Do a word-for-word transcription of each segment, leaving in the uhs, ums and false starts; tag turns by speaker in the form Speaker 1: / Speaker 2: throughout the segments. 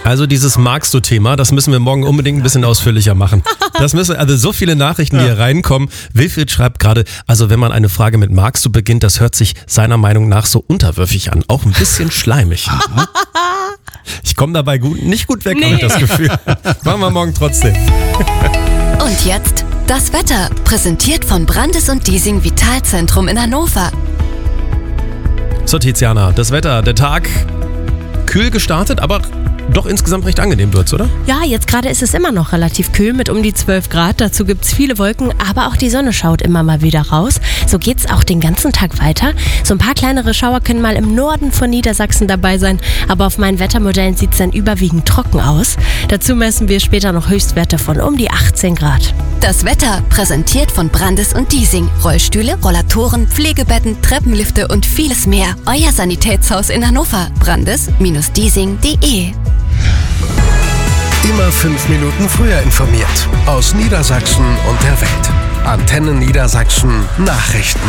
Speaker 1: Also dieses magst du Thema, das müssen wir morgen unbedingt ein bisschen ausführlicher machen. Das müssen, also so viele Nachrichten, die hier reinkommen. Wilfried schreibt gerade, also wenn man eine Frage mit magst du beginnt, das hört sich seiner Meinung nach so unterwürfig an. Auch ein bisschen schleimig. Ich komme dabei gut, nicht gut weg, nee. habe ich das Gefühl. Machen wir morgen trotzdem.
Speaker 2: Und jetzt das Wetter, präsentiert von Brandes und Diesing Vitalzentrum in Hannover.
Speaker 1: So Tiziana, das Wetter, der Tag kühl gestartet, aber doch insgesamt recht angenehm wird's, oder?
Speaker 3: Ja, jetzt gerade ist es immer noch relativ kühl mit um die zwölf Grad. Dazu gibt's viele Wolken, aber auch die Sonne schaut immer mal wieder raus. So geht's auch den ganzen Tag weiter. So ein paar kleinere Schauer können mal im Norden von Niedersachsen dabei sein, aber auf meinen Wettermodellen sieht's dann überwiegend trocken aus. Dazu messen wir später noch Höchstwerte von um die achtzehn Grad.
Speaker 2: Das Wetter präsentiert von Brandes und Diesing. Rollstühle, Rollatoren, Pflegebetten, Treppenlifte und vieles mehr. Euer Sanitätshaus in Hannover. brandes Bindestrich diesing punkt de.
Speaker 4: Immer fünf Minuten früher informiert. Aus Niedersachsen und der Welt. Antenne Niedersachsen Nachrichten.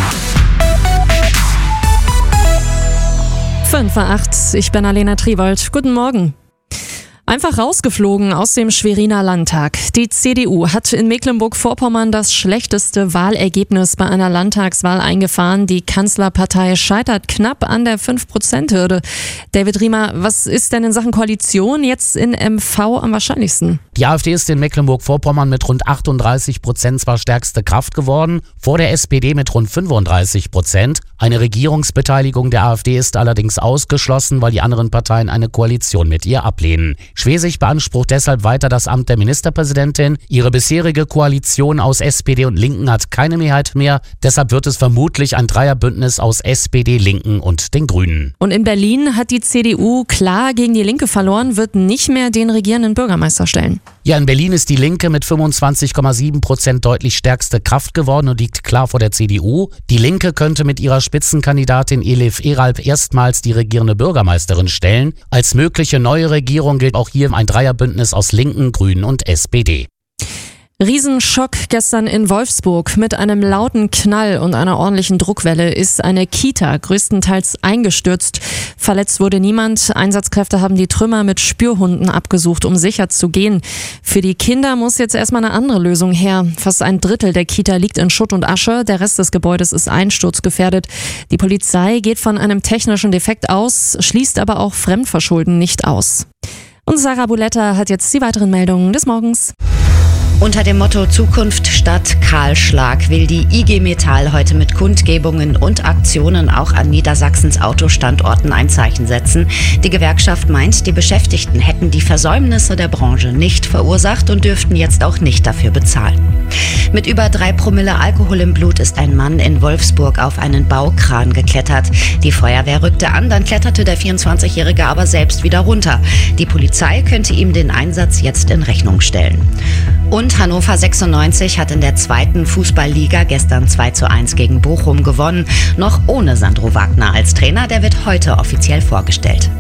Speaker 5: fünf Uhr acht, ich bin Alena Triwold. Guten Morgen. Einfach rausgeflogen aus dem Schweriner Landtag. Die C D U hat in Mecklenburg-Vorpommern das schlechteste Wahlergebnis bei einer Landtagswahl eingefahren. Die Kanzlerpartei scheitert knapp an der fünf Prozent Hürde. David Riemer, was ist denn in Sachen Koalition jetzt in M V am wahrscheinlichsten?
Speaker 6: Die AfD ist in Mecklenburg-Vorpommern mit rund achtunddreißig Prozent zwar stärkste Kraft geworden, vor der S P D mit rund fünfunddreißig Prozent. Eine Regierungsbeteiligung der AfD ist allerdings ausgeschlossen, weil die anderen Parteien eine Koalition mit ihr ablehnen. Schwesig beansprucht deshalb weiter das Amt der Ministerpräsidentin. Ihre bisherige Koalition aus S P D und Linken hat keine Mehrheit mehr. Deshalb wird es vermutlich ein Dreierbündnis aus S P D, Linken und den Grünen.
Speaker 5: Und in Berlin hat die C D U klar gegen die Linke verloren, wird nicht mehr den regierenden Bürgermeister stellen.
Speaker 6: Ja, in Berlin ist die Linke mit fünfundzwanzig Komma sieben Prozent deutlich stärkste Kraft geworden und liegt klar vor der C D U. Die Linke könnte mit ihrer Spitzenkandidatin Elif Eralp erstmals die regierende Bürgermeisterin stellen. Als mögliche neue Regierung gilt auch hier ein Dreierbündnis aus Linken, Grünen und S P D.
Speaker 5: Riesenschock gestern in Wolfsburg. Mit einem lauten Knall und einer ordentlichen Druckwelle ist eine Kita größtenteils eingestürzt. Verletzt wurde niemand. Einsatzkräfte haben die Trümmer mit Spürhunden abgesucht, um sicher zu gehen. Für die Kinder muss jetzt erstmal eine andere Lösung her. Fast ein Drittel der Kita liegt in Schutt und Asche. Der Rest des Gebäudes ist einsturzgefährdet. Die Polizei geht von einem technischen Defekt aus, schließt aber auch Fremdverschulden nicht aus. Und Sarah Buletta hat jetzt die weiteren Meldungen des Morgens.
Speaker 7: Unter dem Motto Zukunft statt Kahlschlag will die I G Metall heute mit Kundgebungen und Aktionen auch an Niedersachsens Autostandorten ein Zeichen setzen. Die Gewerkschaft meint, die Beschäftigten hätten die Versäumnisse der Branche nicht verursacht und dürften jetzt auch nicht dafür bezahlen. Mit über drei Promille Alkohol im Blut ist ein Mann in Wolfsburg auf einen Baukran geklettert. Die Feuerwehr rückte an, dann kletterte der vierundzwanzigjährige aber selbst wieder runter. Die Polizei könnte ihm den Einsatz jetzt in Rechnung stellen. Und Hannover sechsundneunzig hat in der zweiten Fußballliga gestern zwei zu eins gegen Bochum gewonnen. Noch ohne Sandro Wagner als Trainer, der wird heute offiziell vorgestellt.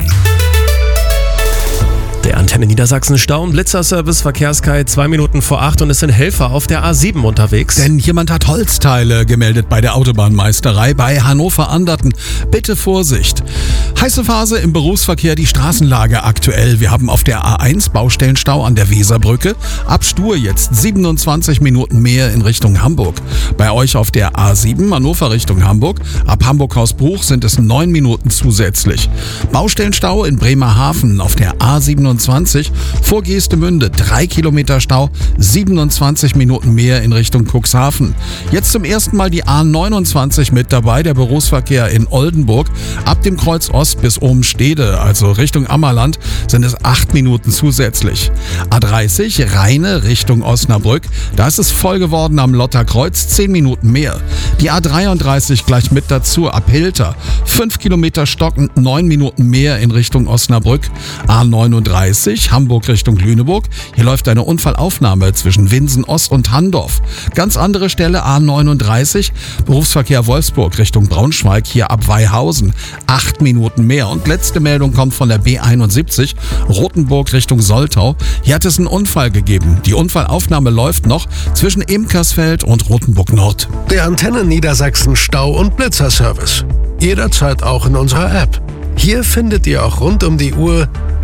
Speaker 1: Der Antenne Niedersachsen Stau- und Blitzerservice Verkehrskai zwei Minuten vor acht und es sind Helfer auf der A sieben unterwegs.
Speaker 8: Denn jemand hat Holzteile gemeldet bei der Autobahnmeisterei bei Hannover-Anderten. Bitte Vorsicht. Heiße Phase im Berufsverkehr, die Straßenlage aktuell. Wir haben auf der A eins Baustellenstau an der Weserbrücke. Ab Stur jetzt siebenundzwanzig Minuten mehr in Richtung Hamburg. Bei euch auf der A sieben Hannover Richtung Hamburg. Ab Hamburg-Hausbruch sind es neun Minuten zusätzlich. Baustellenstau in Bremerhaven auf der A siebenundzwanzig vor Geestemünde. Drei Kilometer Stau, siebenundzwanzig Minuten mehr in Richtung Cuxhaven. Jetzt zum ersten Mal die A neunundzwanzig mit dabei, der Berufsverkehr in Oldenburg. Ab dem Kreuz Ost bis Obenstede, also Richtung Ammerland, sind es acht Minuten zusätzlich. A dreißig Rheine Richtung Osnabrück. Da ist es voll geworden am Lotterkreuz, zehn Minuten mehr. Die A dreiunddreißig gleich mit dazu ab Hilter. fünf Kilometer stockend, neun Minuten mehr in Richtung Osnabrück. A neununddreißig Hamburg Richtung Lüneburg. Hier läuft eine Unfallaufnahme zwischen Winsen Ost und Handorf. Ganz andere Stelle A neununddreißig, Berufsverkehr Wolfsburg Richtung Braunschweig, hier ab Weihausen. Acht Minuten mehr. Und letzte Meldung kommt von der B einundsiebzig, Rothenburg Richtung Soltau. Hier hat es einen Unfall gegeben. Die Unfallaufnahme läuft noch zwischen Imkersfeld und Rothenburg Nord.
Speaker 4: Der Antenne Niedersachsen Stau- und Blitzerservice. Jederzeit auch in unserer App. Hier findet ihr auch rund um die Uhr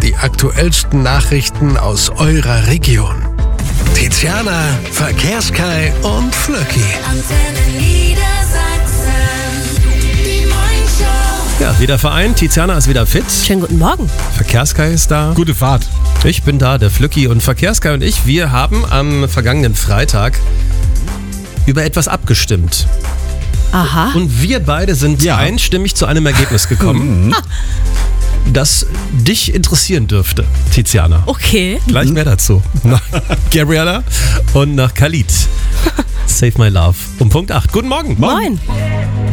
Speaker 4: die aktuellsten Nachrichten aus eurer Region. Tiziana, Verkehrskai und Flöcki.
Speaker 9: Antenne Niedersachsen, die Morningshow.
Speaker 1: Ja, wieder vereint. Tiziana ist wieder fit.
Speaker 3: Schönen guten Morgen.
Speaker 1: Verkehrskai ist da.
Speaker 8: Gute Fahrt.
Speaker 1: Ich bin da, der Flöcki, und Verkehrskai und ich, wir haben am vergangenen Freitag über etwas abgestimmt.
Speaker 3: Aha.
Speaker 1: Und wir beide sind
Speaker 8: Ja.
Speaker 1: einstimmig zu einem Ergebnis gekommen, das dich interessieren dürfte, Tiziana.
Speaker 3: Okay.
Speaker 1: Gleich mehr dazu. Nach Gabriella und nach Khalid. Save My Love um Punkt acht. Guten Morgen.
Speaker 3: Moin.